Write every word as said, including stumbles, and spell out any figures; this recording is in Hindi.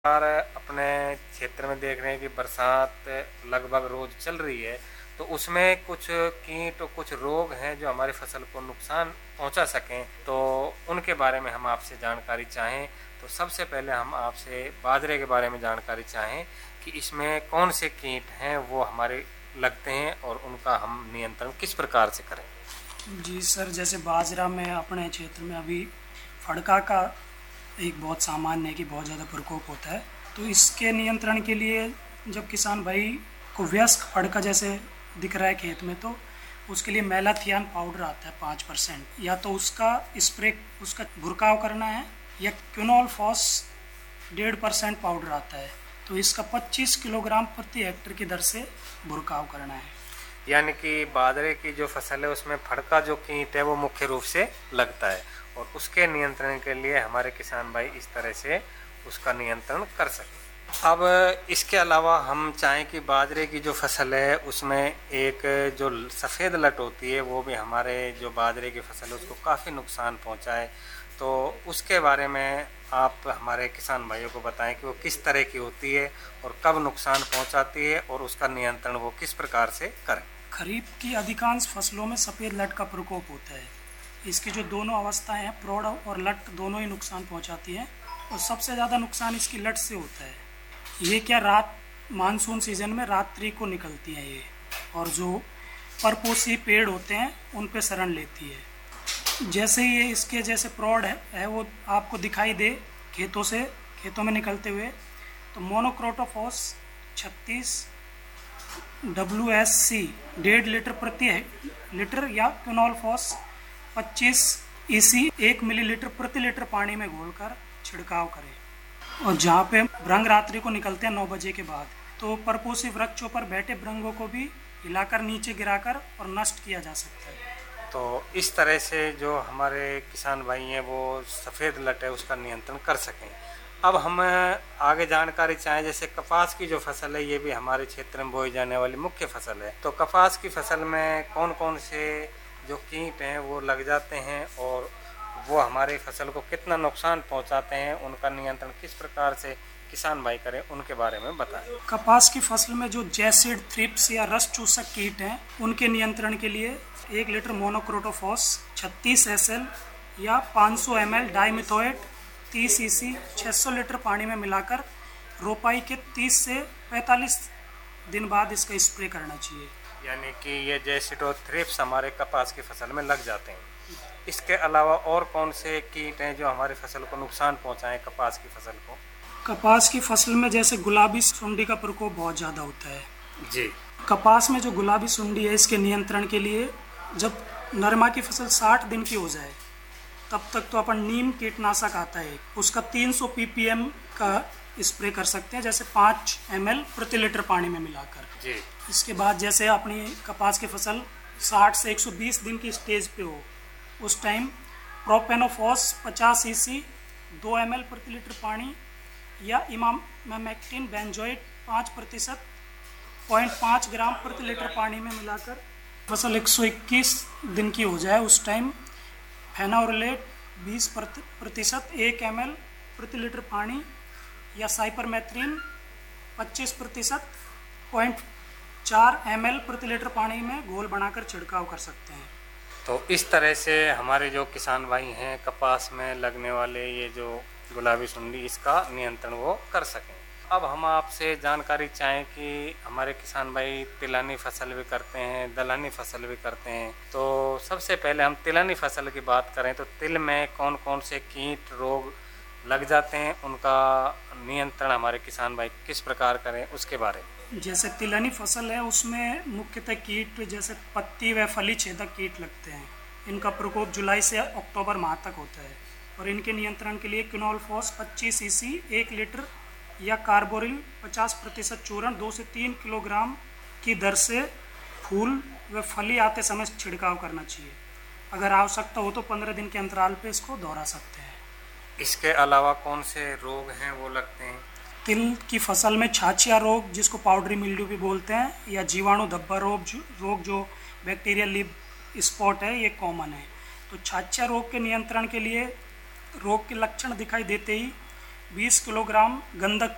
और अपने क्षेत्र में देख रहे हैं कि बरसात लगभग रोज चल रही है, तो उसमें कुछ कीट और कुछ रोग हैं जो हमारी फसल को नुकसान पहुंचा सकें, तो उनके बारे में हम आपसे जानकारी चाहें। तो सबसे पहले हम आपसे बाजरे के बारे में जानकारी चाहें कि इसमें कौन से कीट हैं वो हमारे लगते हैं और उनका हम नियंत्रण किस प्रकार से करें। जी सर, जैसे बाजरा में अपने क्षेत्र में अभी फड़का का एक बहुत सामान्य है कि बहुत ज़्यादा प्रकोप होता है। तो इसके नियंत्रण के लिए जब किसान भाई को वयस्क फड़का जैसे दिख रहा है खेत में, तो उसके लिए मेलाथियान पाउडर आता है पाँच परसेंट, या तो उसका स्प्रे उसका भुरकाव करना है, या क्विनोल फॉस डेढ़ परसेंट पाउडर आता है, तो इसका पच्चीस किलोग्राम प्रति हेक्टेयर की दर से भुरकाव करना है। यानी कि बाजरे की जो फसल है उसमें फड़का जो कीट है वो मुख्य रूप से लगता है, और उसके नियंत्रण के लिए हमारे किसान भाई इस तरह से उसका नियंत्रण कर सकें। अब इसके अलावा हम चाहें कि बाजरे की जो फसल है उसमें एक जो सफ़ेद लट होती है वो भी हमारे जो बाजरे की फसल है उसको काफ़ी नुकसान पहुंचाए, तो उसके बारे में आप हमारे किसान भाइयों को बताएं कि वो किस तरह की होती है और कब नुकसान पहुंचाती है और उसका नियंत्रण वो किस प्रकार से करें। खरीफ की अधिकांश फसलों में सफ़ेद लट का प्रकोप होता है। इसकी जो दोनों अवस्थाएं हैं, प्रौढ़ और लट, दोनों ही नुकसान पहुंचाती हैं, और सबसे ज़्यादा नुकसान इसकी लट से होता है। ये क्या रात मानसून सीजन में रात्रि को निकलती हैं ये, और जो परपोषी पेड़ होते हैं उन पे शरण लेती है। जैसे ये इसके जैसे प्रौढ़ है, है वो आपको दिखाई दे खेतों से खेतों में निकलते हुए, तो मोनोक्रोटोफॉस छत्तीस डब्ल्यू एस सी डेढ़ लीटर प्रति लीटर या क्विनोल फॉस पच्चीस ईसी एक मिलीलीटर प्रति लीटर पानी में घोलकर छिड़काव करें। और जहाँ पे भृंग रात्रि को निकलते हैं नौ बजे के बाद, तो परपोषी वृक्षों पर बैठे भृंगों को भी हिलाकर नीचे गिराकर और नष्ट किया जा सकता है। तो इस तरह से जो हमारे किसान भाई हैं वो सफ़ेद लट है उसका नियंत्रण कर सकें। अब हम आगे जानकारी चाहें, जैसे कपास की जो फसल है ये भी हमारे क्षेत्र में बोई जाने वाली मुख्य फसल है, तो कपास की फसल में कौन कौन से जो कीट हैं वो लग जाते हैं और वो हमारी फसल को कितना नुकसान पहुंचाते हैं, उनका नियंत्रण किस प्रकार से किसान भाई करें उनके बारे में बताएं। कपास की फसल में जो जैसिड, थ्रिप्स या रस चूसक कीट हैं उनके नियंत्रण के लिए एक लीटर मोनोक्रोटोफॉस छत्तीस एस एल या पाँच सौ एम एल डाइमिथोएट तीस ईसी छह सौ लीटर पानी में मिलाकर रोपाई के तीस से पैंतालीस दिन बाद इसका स्प्रे करना चाहिए। यानी कि ये जैसिड और थ्रिप्स हमारे कपास की फसल में लग जाते हैं। इसके अलावा और कौन से कीट हैं जो हमारी फसल को नुकसान पहुंचाएं कपास की फसल को? कपास की फसल में जैसे गुलाबी सुंडी का प्रकोप बहुत ज़्यादा होता है जी। कपास में जो गुलाबी सुंडी है, इसके नियंत्रण के लिए जब नरमा की फसल साठ दिन की हो जाए तब तक तो अपन नीम कीटनाशक आता है, उसका तीन सौ पी पी एम का स्प्रे कर सकते हैं, जैसे पाँच एम एल प्रति लीटर पानी में मिलाकर जी। इसके बाद जैसे अपनी कपास की फसल साठ से एक सौ बीस दिन की स्टेज पे हो, उस टाइम प्रोपेनोफॉस पचास ईसी दो एम एल प्रति लीटर पानी या इमामेक्टिन बेंजोइट पाँच प्रतिशत पॉइंट पाँच ग्राम प्रति लीटर पानी में मिलाकर फसल एक सौ इक्कीस दिन की हो जाए, उस टाइम फेनोरेलेट बीस प्रतिशत एक एम एल प्रति लीटर पानी या साइपरमेथ्रिन पच्चीस प्रतिशत पॉइंट चार एम एल प्रति लीटर पानी में घोल बनाकर छिड़काव कर सकते हैं। तो इस तरह से हमारे जो किसान भाई हैं कपास में लगने वाले ये जो गुलाबी सुंडी, इसका नियंत्रण वो कर सकें। अब हम आपसे जानकारी चाहें कि हमारे किसान भाई तिलहनी फसल भी करते हैं, दलहनी फसल भी करते हैं, तो सबसे पहले हम तिलहनी फसल की बात करें तो तिल में कौन कौन से कीट रोग लग जाते हैं, उनका नियंत्रण हमारे किसान भाई किस प्रकार करें उसके बारे में। जैसे तिलहनी फसल है उसमें मुख्यतः कीट जैसे पत्ती व फली छेदक कीट लगते हैं। इनका प्रकोप जुलाई से अक्टूबर माह तक होता है, और इनके नियंत्रण के लिए क्विनोल फॉस पच्चीस ईसी एक लीटर या कार्बोरिल पचास प्रतिशत चूर्ण दो से तीन किलोग्राम की दर से फूल व फली आते समय छिड़काव करना चाहिए। अगर आवश्यकता हो तो पंद्रह दिन के अंतराल पे इसको दोहरा सकते हैं। इसके अलावा कौन से रोग हैं वो लगते हैं? तिल की फसल में छाछिया रोग, जिसको पाउडरी मिल्ड्यू भी बोलते हैं, या जीवाणु धब्बा रोग जो रोग जो बैक्टीरियल लीफ स्पॉट है, ये कॉमन है। तो छाछिया रोग के नियंत्रण के लिए रोग के लक्षण दिखाई देते ही बीस किलोग्राम गंधक